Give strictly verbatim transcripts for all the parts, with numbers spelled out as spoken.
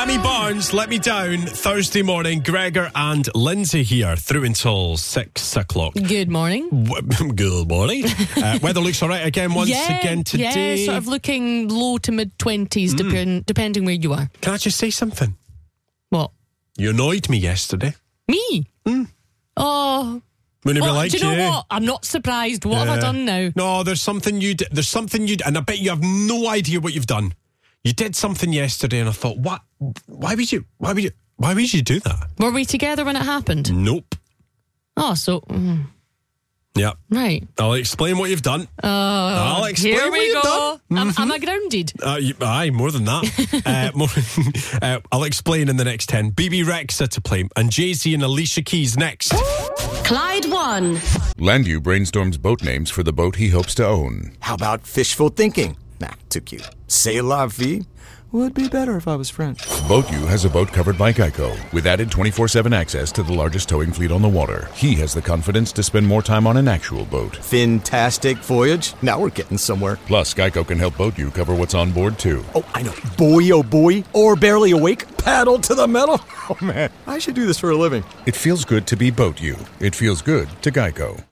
Tammy Barnes, Let Me Down, Thursday morning. Gregor and Lindsay here through until six o'clock. Good morning. W- Good morning. uh, weather looks all right again once yeah, again today. Yeah, sort of looking low to mid-twenties, mm. depend, depending where you are. Can I just say something? What? You annoyed me yesterday. Me? Mm. Oh... Wouldn't well, be like do you know you. what? I'm not surprised. What yeah. have I done now? No, there's something you did. There's something you did, and I bet you have no idea what you've done. You did something yesterday, and I thought, what? Why would you? Why would you? Why would you do that? Were we together when it happened? Nope. Oh, so. Mm. Yeah. Right. I'll explain what you've done. Oh, I'll explain here what we you've go. done. Am, mm-hmm. am I grounded? Uh, you, aye, more than that. uh, more, uh, I'll explain in the next ten. B B Rexa to play, and Jay-Z and Alicia Keys next. Clyde One. Landu brainstorms boat names for the boat he hopes to own. How about fishful thinking? Nah, too cute. C'est la vie. Would be better if I was French. BoatU has a boat covered by Geico with added twenty-four seven access to the largest towing fleet on the water. He has the confidence to spend more time on an actual boat. Fantastic voyage. Now we're getting somewhere. Plus, Geico can help BoatU cover what's on board, too. Oh, I know. Boy, oh boy. Or barely awake. Paddle to the metal. Oh, man. I should do this for a living. It feels good to be BoatU. It feels good to Geico.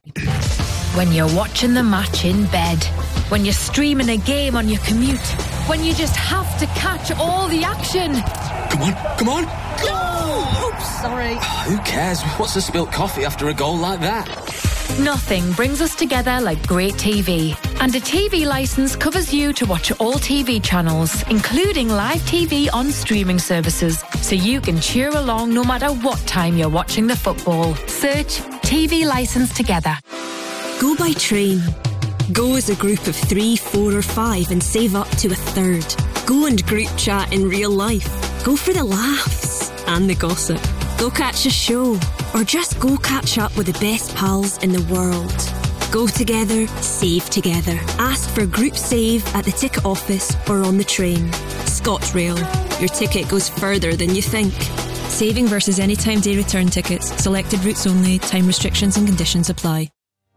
When you're watching the match in bed, when you're streaming a game on your commute, when you just have to catch all the action. Come on, come on, go! Oops, sorry. Who cares? What's a spilt coffee after a goal like that? Nothing brings us together like great T V. And a T V licence covers you to watch all T V channels, including live T V on streaming services, so you can cheer along no matter what time you're watching the football. Search T V Licence Together. Go by train. Go as a group of three, four or five and save up to a third. Go and group chat in real life. Go for the laughs and the gossip. Go catch a show or just go catch up with the best pals in the world. Go together, save together. Ask for group save at the ticket office or on the train. ScotRail. Your ticket goes further than you think. Saving versus anytime day return tickets. Selected routes only. Time restrictions and conditions apply.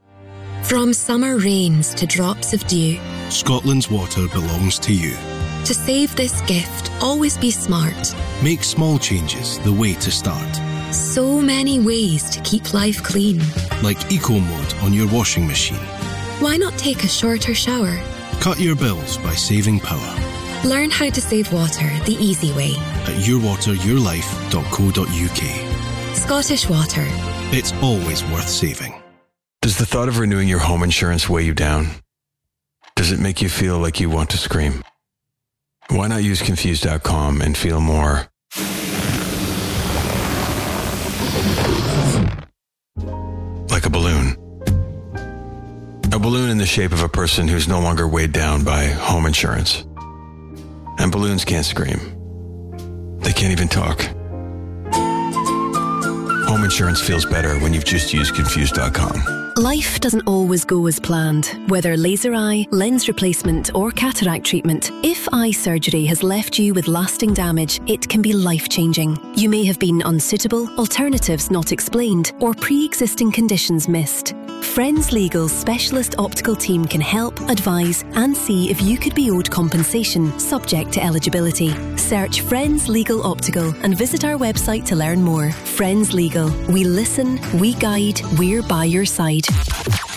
From summer rains to drops of dew, Scotland's water belongs to you. To save this gift, always be smart. Make small changes the way to start. So many ways to keep life clean. Like Eco Mode on your washing machine. Why not take a shorter shower? Cut your bills by saving power. Learn how to save water the easy way. At your water your life dot co dot uk. Scottish Water. It's always worth saving. Does the thought of renewing your home insurance weigh you down? Does it make you feel like you want to scream? Why not use Confused dot com and feel more like a balloon? A balloon in the shape of a person who's no longer weighed down by home insurance. And balloons can't scream. They can't even talk. Home insurance feels better when you've just used Confused dot com. Life doesn't always go as planned. Whether laser eye, lens replacement or cataract treatment, if eye surgery has left you with lasting damage, it can be life-changing. You may have been unsuitable, alternatives not explained, or pre-existing conditions missed. Friends Legal's specialist optical team can help, advise and see if you could be owed compensation, subject to eligibility. Search Friends Legal Optical and visit our website to learn more. Friends Legal. We listen, we guide, we're by your side.